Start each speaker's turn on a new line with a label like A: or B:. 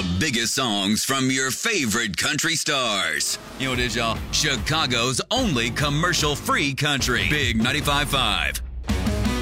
A: the biggest songs from your favorite country stars. You know what it is, y'all? Chicago's only commercial-free country. Big 95.5.